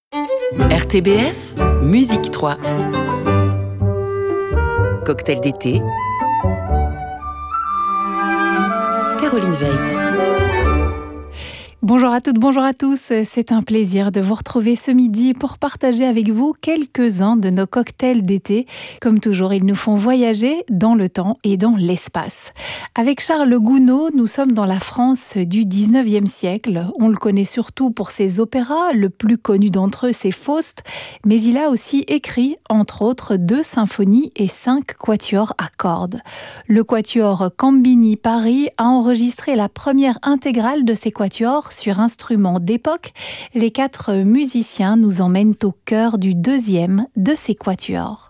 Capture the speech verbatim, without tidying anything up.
R T B F, Musique trois. Cocktail d'été. Caroline Veit. Bonjour à toutes, bonjour à tous. C'est un plaisir de vous retrouver ce midi pour partager avec vous quelques-uns de nos cocktails d'été. Comme toujours, ils nous font voyager dans le temps et dans l'espace. Avec Charles Gounod, nous sommes dans la France du dix-neuvième siècle. On le connaît surtout pour ses opéras. Le plus connu d'entre eux, c'est Faust. Mais il a aussi écrit, entre autres, deux symphonies et cinq quatuors à cordes. Le quatuor Cambini Paris a enregistré la première intégrale de ces quatuors sur instruments d'époque. Les quatre musiciens nous emmènent au cœur du deuxième de ces quatuors.